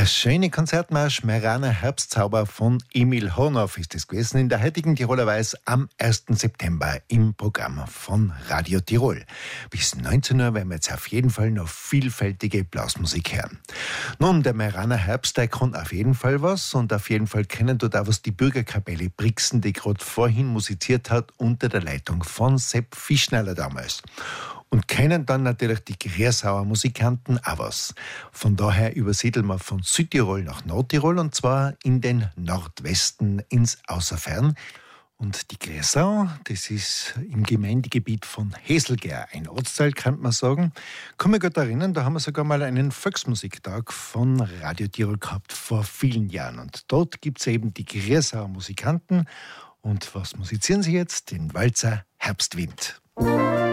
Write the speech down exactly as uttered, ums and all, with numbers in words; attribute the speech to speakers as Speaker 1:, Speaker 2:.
Speaker 1: Der schöne Konzertmarsch Meraner Herbstzauber von Emil Hohnoff ist es gewesen in der heutigen Tiroler Weiß am ersten September im Programm von Radio Tirol. Bis neunzehn Uhr werden wir jetzt auf jeden Fall noch vielfältige Blasmusik hören. Nun, der Meraner Herbst, der kann auf jeden Fall was und auf jeden Fall kennen dort auch was die Bürgerkapelle Brixen, die gerade vorhin musiziert hat unter der Leitung von Sepp Fischnaller damals. Und kennen dann natürlich die Griersauer Musikanten auch was. Von daher übersiedeln wir von Südtirol nach Nordtirol und zwar in den Nordwesten ins Außerfern. Und die Griersau, das ist im Gemeindegebiet von Heselger, ein Ortsteil, kann man sagen. Ich kann mich gut erinnern, da haben wir sogar mal einen Volksmusiktag von Radio Tirol gehabt vor vielen Jahren. Und dort gibt es eben die Griersauer Musikanten. Und was musizieren sie jetzt? Den Walzer Herbstwind.